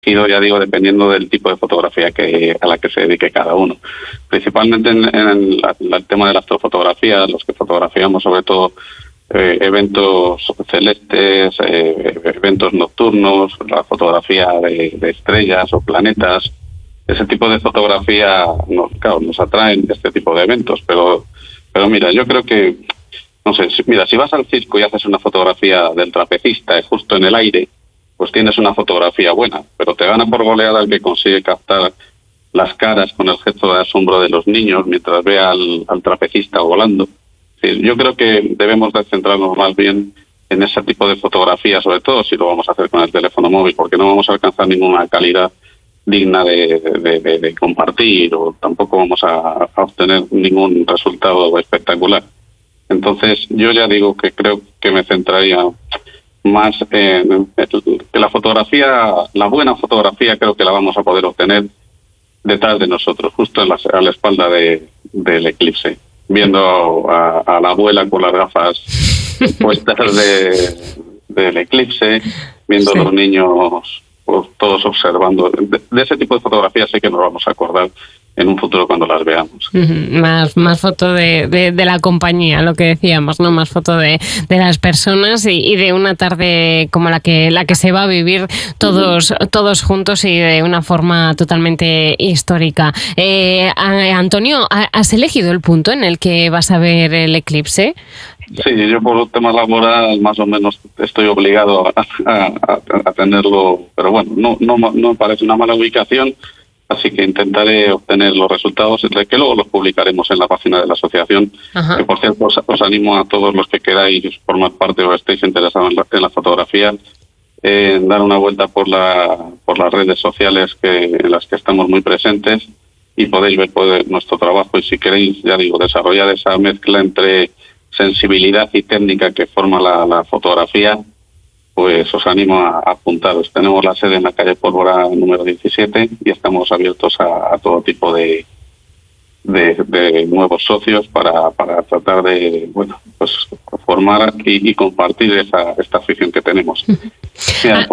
ido, ya digo, dependiendo del tipo de fotografía a la que se dedique cada uno. Principalmente en el tema de la astrofotografía, los que fotografiamos sobre todo eventos celestes, eventos nocturnos, la fotografía de estrellas o planetas. Ese tipo de fotografía nos atraen este tipo de eventos, pero mira, yo creo que, no sé, si vas al circo y haces una fotografía del trapecista justo en el aire, pues tienes una fotografía buena, pero te gana por goleada el que consigue captar las caras con el gesto de asombro de los niños mientras ve al trapecista volando. Sí, yo creo que debemos de centrarnos más bien en ese tipo de fotografía, sobre todo si lo vamos a hacer con el teléfono móvil, porque no vamos a alcanzar ninguna calidad digna de compartir, o tampoco vamos a obtener ningún resultado espectacular. Entonces, yo ya digo que creo que me centraría más en que la fotografía, la buena fotografía, creo que la vamos a poder obtener detrás de nosotros, justo a la espalda del eclipse, viendo a la abuela con las gafas puestas del eclipse, viendo a los niños pues, todos observando. De ese tipo de fotografías sé que nos vamos a acordar en un futuro cuando las veamos. Más foto de la compañía, lo que decíamos, ¿no? Más foto de las personas y de una tarde como la que se va a vivir todos juntos y de una forma totalmente histórica. Antonio, ¿has elegido el punto en el que vas a ver el eclipse? Sí, yo por un tema laboral más o menos estoy obligado a tenerlo, pero bueno, no me parece una mala ubicación. Así que intentaré obtener los resultados, que luego los publicaremos en la página de la asociación. Ajá. Que por cierto os animo a todos los que queráis formar parte o estéis interesados en la fotografía, dar una vuelta por las redes sociales en las que estamos muy presentes y podéis ver nuestro trabajo. Y si queréis, ya digo, desarrollar esa mezcla entre sensibilidad y técnica que forma la fotografía, pues os animo a apuntaros. Tenemos la sede en la calle Pólvora número 17 y estamos abiertos a todo tipo de nuevos socios para tratar de formar y compartir esta afición que tenemos. Mira,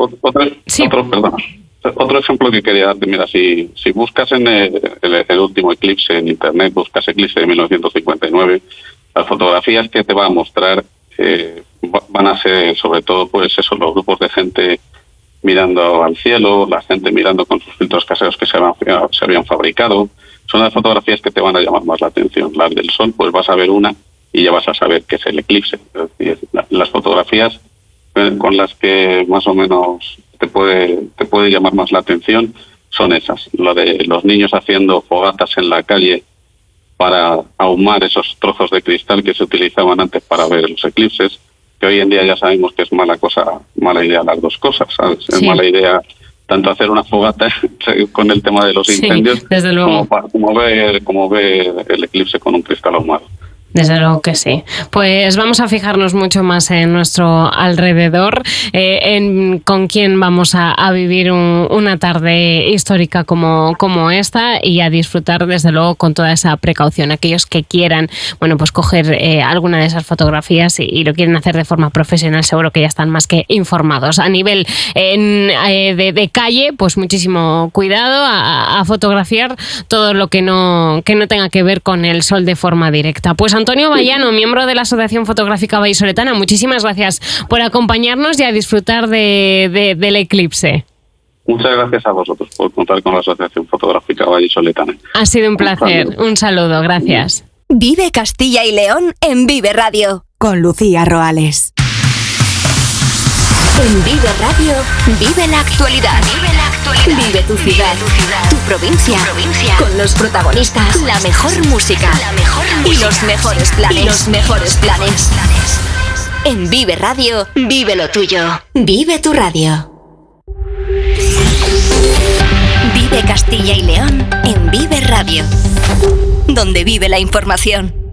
otro ejemplo que quería darte, mira, si buscas en el último eclipse en internet, buscas eclipse de 1959, las fotografías que te va a mostrar van a ser sobre todo pues los grupos de gente mirando al cielo, la gente mirando con sus filtros caseros que se habían fabricado. Son las fotografías que te van a llamar más la atención. Las del sol, pues vas a ver una y ya vas a saber que es el eclipse. Es decir, las fotografías con las que más o menos te puede llamar más la atención son esas. Lo de los niños haciendo fogatas en la calle para ahumar esos trozos de cristal que se utilizaban antes para ver los eclipses, que hoy en día ya sabemos que es mala idea las dos cosas, ¿sabes? Sí. Es mala idea tanto hacer una fogata con el tema de los incendios, desde luego, como ver el eclipse con un cristal ahumado. Desde luego que sí. Pues vamos a fijarnos mucho más en nuestro alrededor, con quién vamos a vivir una tarde histórica como esta y a disfrutar desde luego con toda esa precaución. Aquellos que quieran, pues coger alguna de esas fotografías y lo quieren hacer de forma profesional, seguro que ya están más que informados. A nivel de calle, pues muchísimo cuidado a fotografiar todo lo que no tenga que ver con el sol de forma directa. Pues Antonio Vallano, miembro de la Asociación Fotográfica Vallisoletana, muchísimas gracias por acompañarnos y a disfrutar del eclipse. Muchas gracias a vosotros por contar con la Asociación Fotográfica Vallisoletana. Ha sido un placer. Un saludo, gracias. Vive Castilla y León en Vive Radio con Lucía Roales. En Vive Radio, vive la actualidad. Vive tu ciudad, tu provincia, con los protagonistas, la mejor música y los mejores planes. En Vive Radio, vive lo tuyo. Vive tu radio. Vive Castilla y León en Vive Radio, donde vive la información.